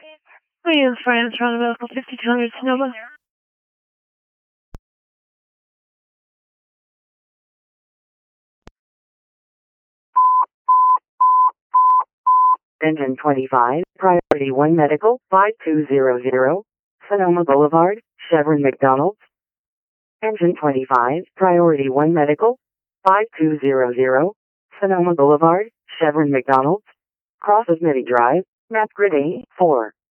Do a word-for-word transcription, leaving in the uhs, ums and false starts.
Please, France, round medical fifty-two hundred Sonoma. Engine twenty-five, Priority one Medical, five two zero zero, Sonoma Boulevard, Chevron McDonald's. Engine twenty-five, Priority one Medical, five two zero zero, Sonoma Boulevard, Chevron McDonald's. Cross of Mitty Drive, Map Grid A, four.